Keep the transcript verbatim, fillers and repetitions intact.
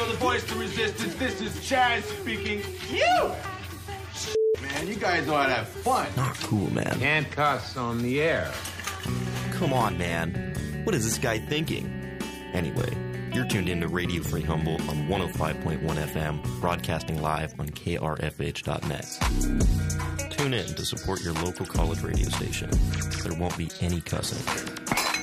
the voice of resistance. This is Chaz speaking. You! Man, you guys ought to have fun. Not cool, man. Handcuffs on the air. Come on, man. What is this guy thinking? Anyway, you're tuned in to Radio Free Humboldt on one oh five point one F M, broadcasting live on K R F H dot net. Tune in to support your local college radio station. There won't be any cussing.